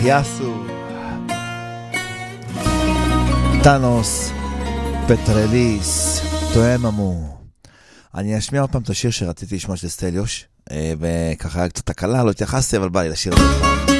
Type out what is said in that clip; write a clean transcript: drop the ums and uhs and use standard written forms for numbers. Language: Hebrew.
יאסו, טאנוס, פטרליס, תואממו. אני אשמיע עוד פעם את השיר שרציתי לשמוע של סטליוש, וככה היה קצת תקלה, לא התייחסתי, אבל בא לי לשיר הזה פעם.